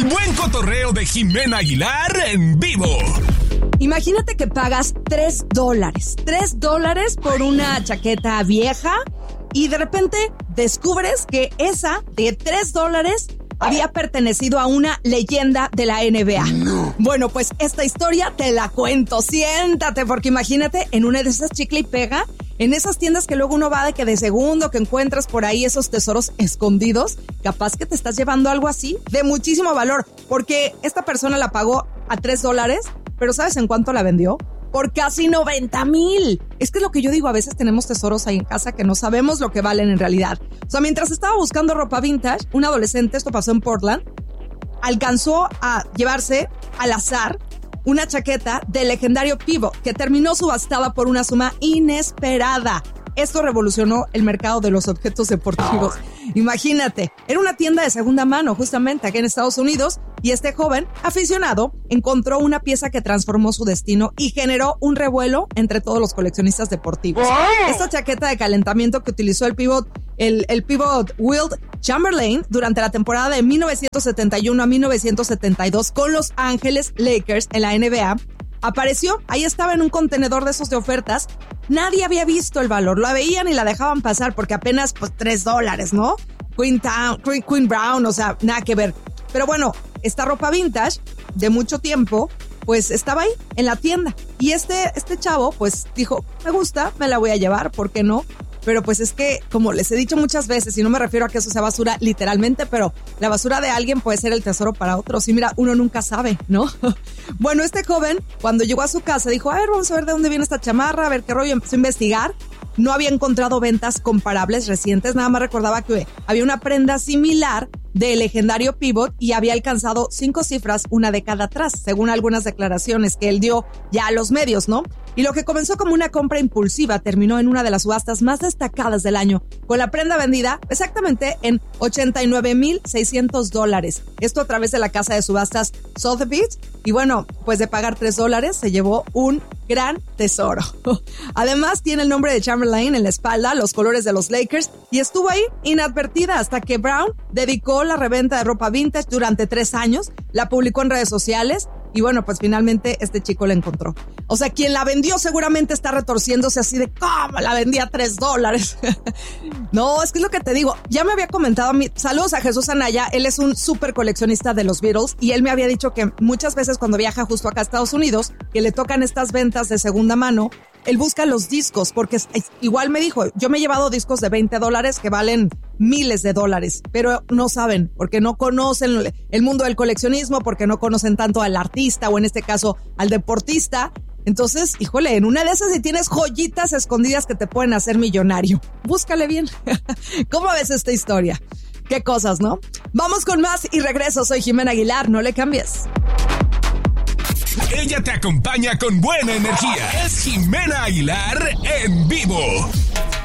El buen cotorreo de Jimena Aguilar en vivo. Imagínate que pagas $3. $3 por una chaqueta vieja y de repente descubres que esa de $3 había pertenecido a una leyenda de la NBA. No. Bueno, pues esta historia te la cuento. Siéntate, porque imagínate en una de esas chicle y pega, en esas tiendas que luego uno va de segundo, que encuentras por ahí esos tesoros escondidos, capaz que te estás llevando algo así de muchísimo valor, porque esta persona la pagó a $3, pero ¿sabes en cuánto la vendió? Por casi 90,000. Es que es lo que yo digo, a veces tenemos tesoros ahí en casa que no sabemos lo que valen en realidad. O sea, mientras estaba buscando ropa vintage, un adolescente, esto pasó en Portland, alcanzó a llevarse al azar una chaqueta del legendario Pivot que terminó subastada por una suma inesperada. Esto revolucionó el mercado de los objetos deportivos. Imagínate, era una tienda de segunda mano justamente aquí en Estados Unidos y este joven aficionado encontró una pieza que transformó su destino y generó un revuelo entre todos los coleccionistas deportivos. Esta chaqueta de calentamiento que utilizó el Pivot Wilt Chamberlain durante la temporada de 1971 a 1972 con Los Ángeles Lakers en la NBA, apareció, ahí estaba en un contenedor de esos de ofertas. Nadie había visto el valor, la veían y la dejaban pasar porque apenas pues $3, ¿no? Queen Brown, o sea, nada que ver. Pero bueno, esta ropa vintage de mucho tiempo, pues estaba ahí en la tienda. Y este chavo, pues dijo, me gusta, me la voy a llevar, ¿por qué no? Pero pues es que, como les he dicho muchas veces, y no me refiero a que eso sea basura literalmente, pero la basura de alguien puede ser el tesoro para otros. Y mira, uno nunca sabe, ¿no? Bueno, este joven, cuando llegó a su casa, dijo, a ver, vamos a ver de dónde viene esta chamarra, a ver qué rollo. Empezó a investigar. No había encontrado ventas comparables recientes, nada más recordaba que había una prenda similar del legendario Pivot y había alcanzado 5 cifras una década atrás, según algunas declaraciones que él dio ya a los medios, ¿no? Y lo que comenzó como una compra impulsiva terminó en una de las subastas más destacadas del año, con la prenda vendida exactamente en $89,600. Esto a través de la casa de subastas Sotheby's. Y bueno, pues de pagar $3 se llevó un gran tesoro. Además tiene el nombre de Chamberlain en la espalda, los colores de los Lakers, y estuvo ahí inadvertida hasta que Brown dedicó la reventa de ropa vintage durante 3 años, la publicó en redes sociales y bueno, pues finalmente este chico la encontró. O sea, quien la vendió seguramente está retorciéndose así de ¿cómo la vendía a $3? No, es que es lo que te digo. Ya me había comentado a mí, saludos a Jesús Anaya, él es un súper coleccionista de los Beatles y él me había dicho que muchas veces cuando viaja justo acá a Estados Unidos, que le tocan estas ventas de segunda mano, él busca los discos, porque igual me dijo, yo me he llevado discos de $20 que valen miles de dólares, pero no saben, porque no conocen el mundo del coleccionismo, porque no conocen tanto al artista o en este caso al deportista. Entonces, híjole, en una de esas si tienes joyitas escondidas que te pueden hacer millonario. Búscale bien. ¿Cómo ves esta historia? Qué cosas, ¿no? Vamos con más y regreso. Soy Jimena Aguilar, no le cambies. Ella te acompaña con buena energía. Es Jimena Aguilar en vivo.